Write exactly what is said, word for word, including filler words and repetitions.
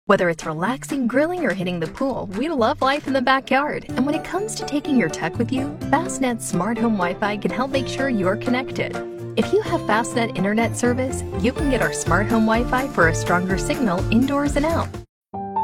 Whether it's relaxing, grilling, or hitting the pool, we love life in the backyard. And when it comes to taking your tech with you, Fastnet's Smart Home Wi-Fi can help make sure you're connected. If you have Fastnet internet service, you can get our Smart Home Wi-Fi for a stronger signal indoors and out.